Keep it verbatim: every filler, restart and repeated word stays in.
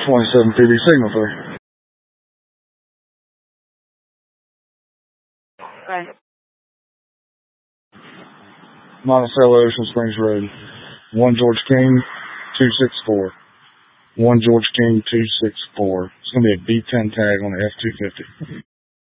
twenty-seven P B signal three. Okay. Monticello, Ocean Springs Road. one George King, two six four. one George King, two six four. It's going to be a B ten tag on the F two fifty.